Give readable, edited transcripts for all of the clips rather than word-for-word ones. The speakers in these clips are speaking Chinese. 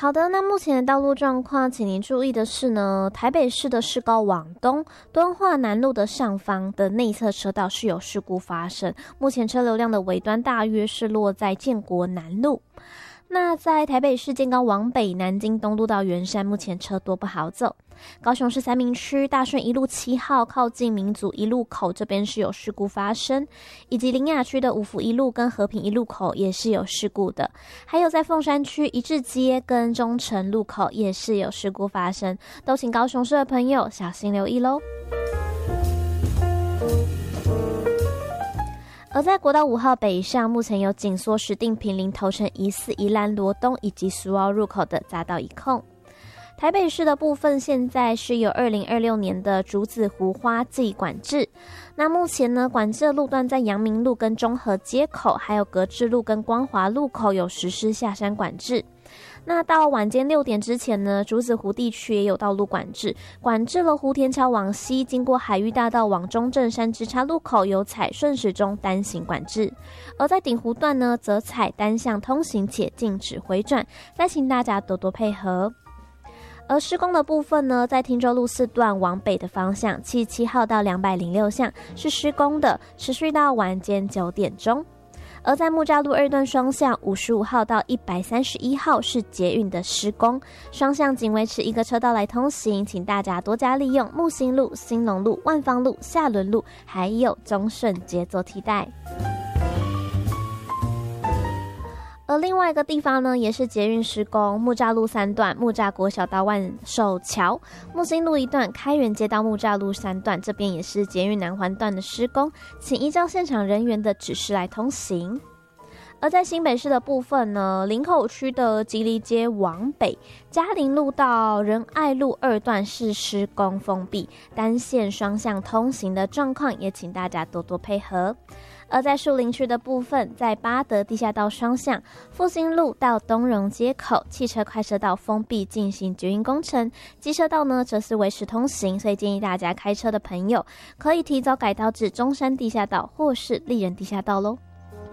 好的，那目前的道路状况，请您注意的是呢，台北市的市高往东，敦化南路的上方的内侧车道是有事故发生，目前车流量的尾端大约是落在建国南路。那在台北市建高往北，南京东路到圆山，目前车多不好走。高雄市三民区大顺一路7号靠近民族一路口这边是有事故发生，以及苓雅区的五福一路跟和平一路口也是有事故的，还有在凤山区一致街跟中城路口也是有事故发生，都请高雄市的朋友小心留意咯。而在国道5号北上，目前有紧缩石碇坪林头城疑似宜兰罗东以及苏澳入口的匝道一控。台北市的部分现在是有2026年的竹子湖花季管制，那目前呢，管制的路段在阳明路跟中和街口，还有格致路跟光华路口有实施下山管制。那到晚间6点之前呢，竹子湖地区也有道路管制，管制了湖田桥往西经过海域大道往中正山支岔路口有采顺时钟单行管制，而在顶湖段呢，则采单向通行且禁止回转，再请大家多多配合。而施工的部分呢，在汀州路4段往北的方向77号到206巷是施工的，持续到晚间9点钟。而在木栅路2段双向55号到131号是捷运的施工，双向仅维持一个车道来通行，请大家多加利用木星路、兴隆路、万芳路、下轮路还有中顺街做替代。而另外一个地方呢，也是捷运施工，木栅路3段木栅国小到万寿桥，木星路1段开元街到木栅路3段，这边也是捷运南环段的施工，请依照现场人员的指示来通行。而在新北市的部分呢，林口区的吉利街往北，嘉陵路到仁爱路2段是施工封闭，单线双向通行的状况，也请大家多多配合。而在树林区的部分，在八德地下道双向复兴路到东荣街口，汽车快车道封闭进行捷运工程，机车道呢则是维持通行，所以建议大家开车的朋友可以提早改道至中山地下道或是丽人地下道咯。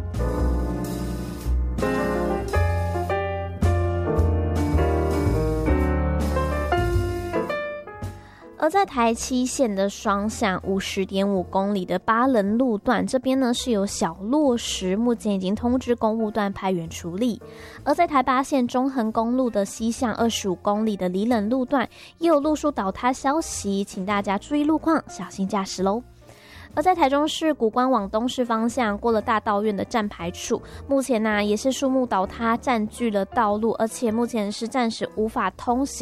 而在台七线的双向50.5公里的巴仑路段，这边呢是有小落石，目前已经通知公务段派员处理。而在台八线中横公路的西向25公里的里冷路段，也有路树倒塌消息，请大家注意路况，小心驾驶咯。而在台中市谷关往东市方向，过了大道院的站牌处，目前也是树木倒塌占据了道路，而且目前是暂时无法通行。